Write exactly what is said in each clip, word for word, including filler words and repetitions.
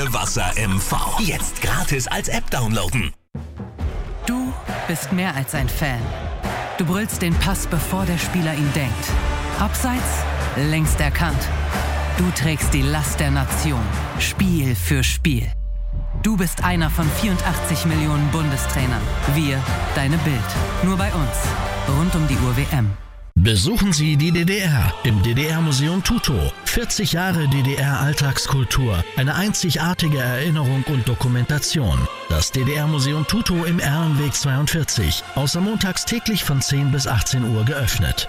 Wasser M V. Jetzt gratis als App downloaden. Du bist mehr als ein Fan. Du brüllst den Pass, bevor der Spieler ihn denkt. Abseits, längst erkannt. Du trägst die Last der Nation, Spiel für Spiel. Du bist einer von vierundachtzig Millionen Bundestrainern. Wir, deine Bild. Nur bei uns. Rund um die Uhr W M. Besuchen Sie die D D R im D D R-Museum Tutow. vierzig Jahre D D R-Alltagskultur. Eine einzigartige Erinnerung und Dokumentation. Das D D R-Museum Tutow im Erlenweg zweiundvierzig. Außer montags täglich von zehn bis achtzehn Uhr geöffnet.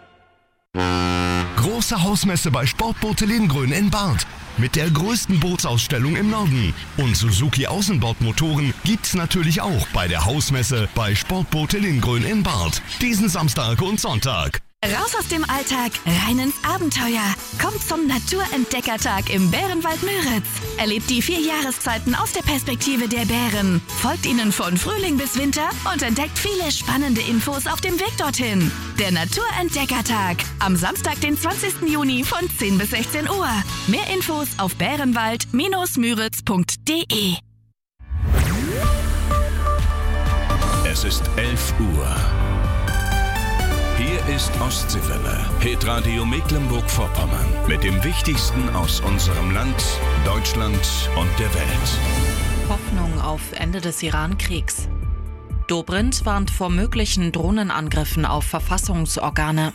Große Hausmesse bei Sportboote Lindgrün in Barth. Mit der größten Bootsausstellung im Norden. Und Suzuki Außenbordmotoren gibt's natürlich auch bei der Hausmesse bei Sportboote Lindgrün in Barth. Diesen Samstag und Sonntag. Raus aus dem Alltag, rein ins Abenteuer. Kommt zum Naturentdeckertag im Bärenwald Müritz. Erlebt die vier Jahreszeiten aus der Perspektive der Bären. Folgt ihnen von Frühling bis Winter und entdeckt viele spannende Infos auf dem Weg dorthin. Der Naturentdeckertag. Am Samstag, den zwanzigsten Juni von zehn bis sechzehn Uhr. Mehr Infos auf bärenwald Bindestrich müritz punkt de. Es ist elf Uhr. Hier ist Ostseewelle, Hitradio Mecklenburg-Vorpommern. Mit dem Wichtigsten aus unserem Land, Deutschland und der Welt. Hoffnung auf Ende des Iran-Kriegs. Dobrindt warnt vor möglichen Drohnenangriffen auf Verfassungsorgane.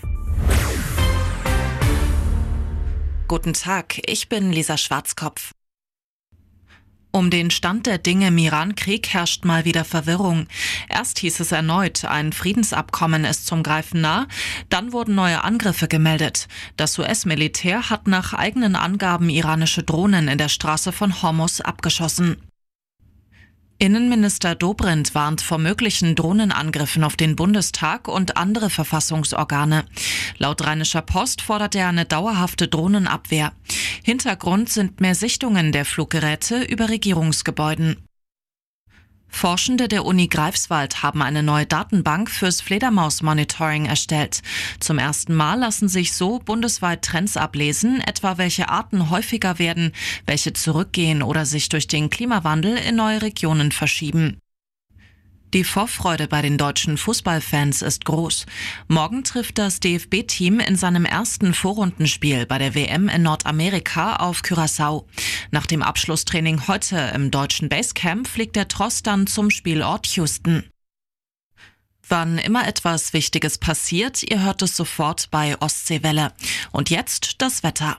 Guten Tag, ich bin Lisa Schwarzkopf. Um den Stand der Dinge im Iran-Krieg herrscht mal wieder Verwirrung. Erst hieß es erneut, ein Friedensabkommen ist zum Greifen nah, dann wurden neue Angriffe gemeldet. Das U S-Militär hat nach eigenen Angaben iranische Drohnen in der Straße von Hormuz abgeschossen. Innenminister Dobrindt warnt vor möglichen Drohnenangriffen auf den Bundestag und andere Verfassungsorgane. Laut Rheinischer Post fordert er eine dauerhafte Drohnenabwehr. Hintergrund sind mehr Sichtungen der Fluggeräte über Regierungsgebäuden. Forschende der Uni Greifswald haben eine neue Datenbank fürs Fledermaus-Monitoring erstellt. Zum ersten Mal lassen sich so bundesweit Trends ablesen, etwa welche Arten häufiger werden, welche zurückgehen oder sich durch den Klimawandel in neue Regionen verschieben. Die Vorfreude bei den deutschen Fußballfans ist groß. Morgen trifft das D F B-Team in seinem ersten Vorrundenspiel bei der W M in Nordamerika auf Curaçao. Nach dem Abschlusstraining heute im deutschen Basecamp fliegt der Tross dann zum Spielort Houston. Wann immer etwas Wichtiges passiert, ihr hört es sofort bei Ostseewelle. Und jetzt das Wetter.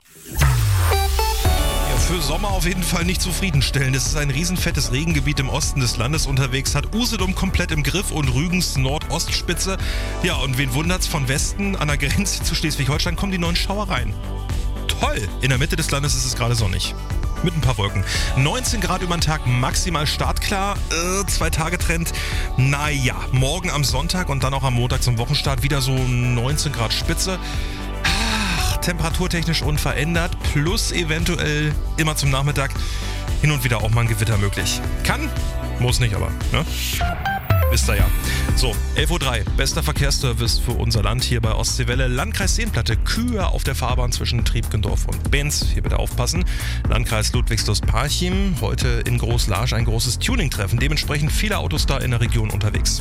Für Sommer auf jeden Fall nicht zufriedenstellend. Es ist ein riesenfettes Regengebiet im Osten des Landes unterwegs, hat Usedom komplett im Griff und Rügens Nordostspitze. Ja, und wen wundert's, von Westen an der Grenze zu Schleswig-Holstein kommen die neuen Schauereien. Toll! In der Mitte des Landes ist es gerade sonnig. Mit ein paar Wolken. neunzehn Grad über den Tag, maximal startklar. Äh, zwei Tage Trend. Naja, morgen am Sonntag und dann auch am Montag zum Wochenstart wieder so neunzehn Grad Spitze. Temperaturtechnisch unverändert, plus eventuell immer zum Nachmittag hin und wieder auch mal ein Gewitter möglich. Kann, muss nicht, aber, ne? Wisst ihr ja. So, elf Uhr drei, bester Verkehrsservice für unser Land hier bei Ostseewelle. Landkreis Seenplatte, Kühe auf der Fahrbahn zwischen Triebgendorf und Benz. Hier bitte aufpassen. Landkreis Ludwigslust-Parchim, heute in Groß-Larsch ein großes Tuning-Treffen. Dementsprechend viele Autos da in der Region unterwegs.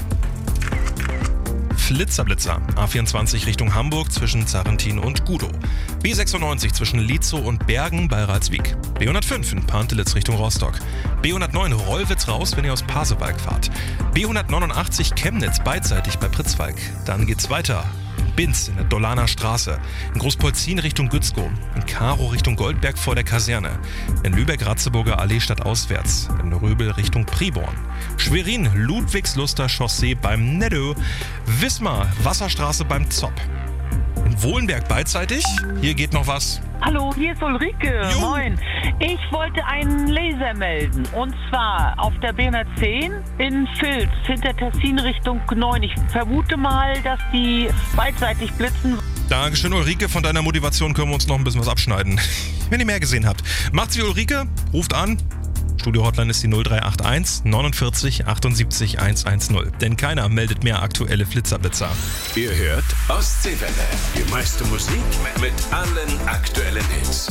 Flitzerblitzer, A vierundzwanzig Richtung Hamburg zwischen Zarrentin und Gudow. B sechsundneunzig zwischen Lietzow und Bergen bei Ralswiek. B hundertfünf in Pantelitz Richtung Rostock. B hundertneun Rollwitz raus, wenn ihr aus Pasewalk fahrt. B hundertneunundachtzig Chemnitz beidseitig bei Pritzwalk. Dann geht's weiter. Binz in der Dolaner Straße, in Großpolzin Richtung Gützkow, in Karow Richtung Goldberg vor der Kaserne, in Lübeck-Ratzeburger Allee stadtauswärts, in Röbel Richtung Priborn, Schwerin Ludwigsluster Chaussee beim Neddo, Wismar Wasserstraße beim Zopp. In Wohlenberg beidseitig, hier geht noch was. Hallo, hier ist Ulrike. Jo. Moin. Ich wollte einen Laser melden. Und zwar auf der B hundertzehn in Vils, hinter Tessin Richtung neun. Ich vermute mal, dass die beidseitig blitzen. Dankeschön, Ulrike. Von deiner Motivation können wir uns noch ein bisschen was abschneiden. Wenn ihr mehr gesehen habt. Macht's wie Ulrike, ruft an. Studio-Hotline ist die null drei acht eins neunundvierzig achtundsiebzig hundertzehn. Denn keiner meldet mehr aktuelle Flitzerblitzer. Ihr hört Ostseewelle. Die meiste Musik mit allen aktuellen Hits.